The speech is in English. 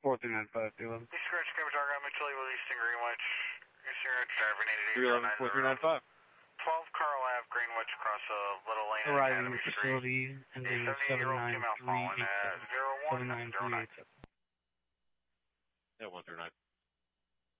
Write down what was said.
4395, 311. East Greenwich, Cambridge, Argonne, Mitchell, Eagle, Eastern Greenwich, Eastern Greenwich, driving 311, 4395. 12 Carl Ave, Greenwich, across a little lane at Arriving Academy Street. facility, ending 79387. 79387. Yeah, 139.